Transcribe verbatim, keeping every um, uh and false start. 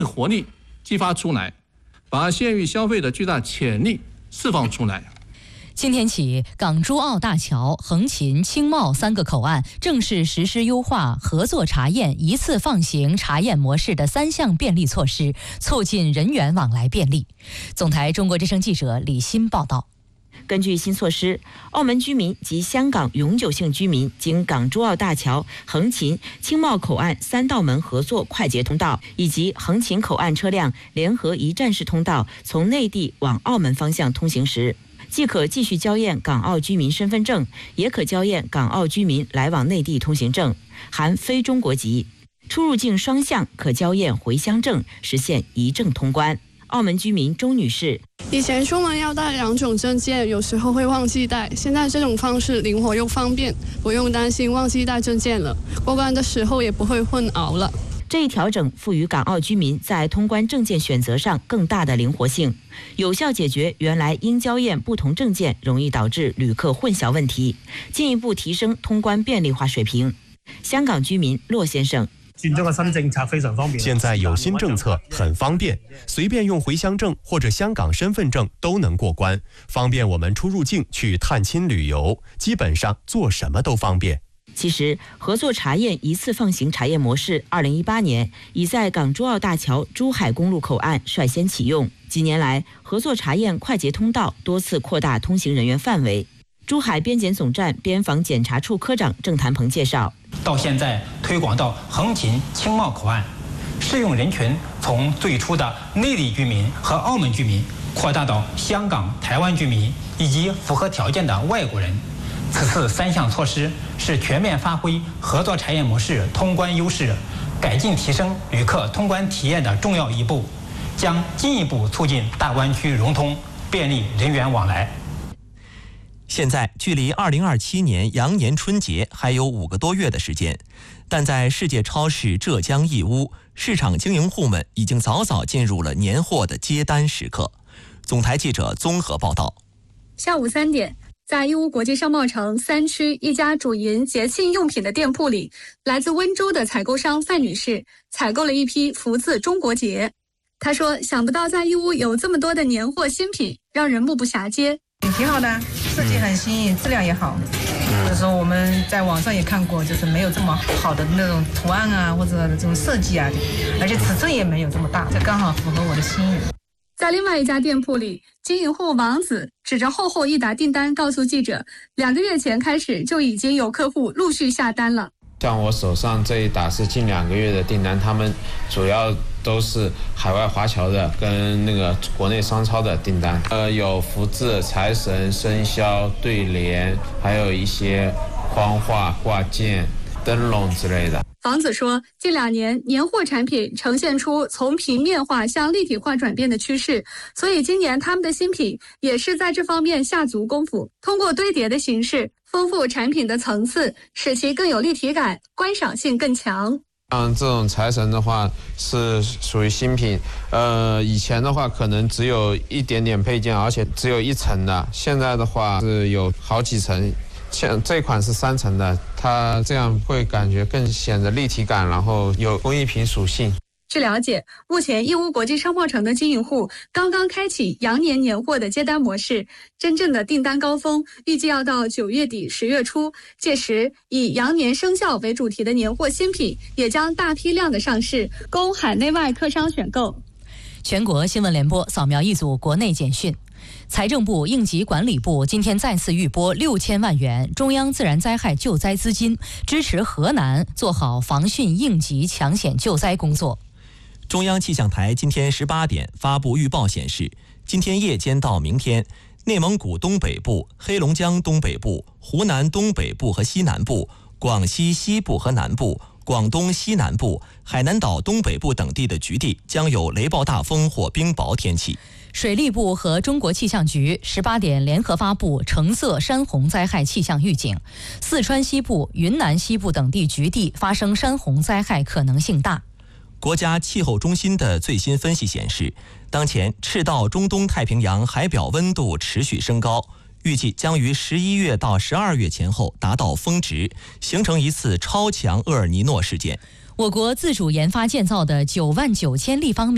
活力激发出来，把县域消费的巨大潜力释放出来。 今天起，港珠澳大桥、横琴、青茂三个口岸正式实施优化合作查验一次放行查验模式的三项便利措施，促进人员往来便利。总台中国之声记者李欣报道。 根据新措施，澳门居民及香港永久性居民经港珠澳大桥、横琴、青茂口岸三道门合作快捷通道以及横琴口岸车辆联合一站式通道从内地往澳门方向通行时，既可继续交验港澳居民身份证，也可交验港澳居民来往内地通行证，含非中国籍。出入境双向可交验回乡证，实现一证通关。澳门居民钟女士： 以前出门要带两种证件，有时候会忘记带，现在这种方式灵活又方便，不用担心忘记带证件了，过关的时候也不会混淆了。 这一调整赋予港澳居民在通关证件选择上更大的灵活性，有效解决原来因交验不同证件容易导致旅客混淆问题，进一步提升通关便利化水平。香港居民骆先生： 轉咗個新政策非常方便。 现在有新政策很方便，随便用回乡证或者香港身份证都能过关，方便我们出入境去探亲旅游，基本上做什么都方便。 其实，合作查验一次放行查验模式，二零一八年已在港珠澳大桥珠海公路口岸率先启用。几年来，合作查验快捷通道多次扩大通行人员范围。珠海边检总站边防检查处科长郑谭鹏介绍， 到现在推广到横琴、青茂口岸，适用人群从最初的内地居民和澳门居民，扩大到香港、台湾居民以及符合条件的外国人。此次三项措施是全面发挥合作查验模式通关优势，改进提升旅客通关体验的重要一步，将进一步促进大湾区融通，便利人员往来。 现在距离二零二七年羊年春节还有五个多月的时间，但在世界超市浙江义乌，市场经营户们已经早早进入了年货的接单时刻。总台记者综合报道。 下午三点，在义乌国际商贸城三区一家主营节庆用品的店铺里，来自温州的采购商范女士采购了一批福字中国结。她说，想不到在义乌有这么多的年货新品，让人目不暇接。 挺好的，设计很新颖，质量也好。就是说我们在网上也看过，就是没有这么好的那种图案啊，或者这种设计啊，而且尺寸也没有这么大，这刚好符合我的心意。 在另外一家店铺里，经营户王子指着厚厚一沓订单告诉记者，两个月前开始就已经有客户陆续下单了。 像我手上这一沓是近两个月的订单，他们主要都是海外华侨的跟那个国内商超的订单，呃，有福字、财神、生肖、对联，还有一些框画、挂件、灯笼之类的。 房子说，近两年年货产品呈现出从平面化向立体化转变的趋势，所以今年他们的新品也是在这方面下足功夫，通过堆叠的形式丰富产品的层次，使其更有立体感，观赏性更强。 像这种财神的话是属于新品，呃，以前的话可能只有一点点配件，而且只有一层的，现在的话是有好几层。像这款是三层的，它这样会感觉更显得立体感，然后有工艺品属性。 据了解，目前义乌国际商贸城的经营户刚刚开启羊年年货的接单模式，真正的订单高峰预计要到九月底十月初，届时以羊年生肖为主题的年货新品也将大批量的上市，供海内外客商选购。 全国新闻联播扫描一组国内简讯。财政部、应急管理部今天再次预拨六千万元中央自然灾害救灾资金，支持河南做好防汛应急抢险救灾工作。 中央气象台今天十八点发布预报显示，今天夜间到明天，内蒙古东北部、黑龙江东北部、湖南东北部和西南部、广西西部和南部、广东西南部、海南岛东北部等地的局地将有雷暴大风或冰雹天气。 水利部和中国气象局十八点联合发布橙色山洪灾害气象预警，四川西部、云南西部等地局地发生山洪灾害可能性大。 国家气候中心的最新分析显示，当前赤道中东太平洋海表温度持续升高，预计将于十一月到十二月前后达到峰值，形成一次超强厄尔尼诺事件。 我国自主研发建造的九万九千立方米